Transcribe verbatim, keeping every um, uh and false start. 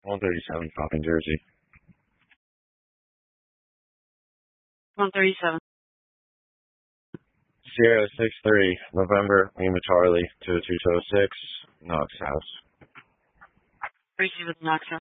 one thirty-seven, Falcon, Jersey. one thirty-seven. Sierra six three, November, Lima Charlie, two two zero six, Knox House. Receive with Knox House.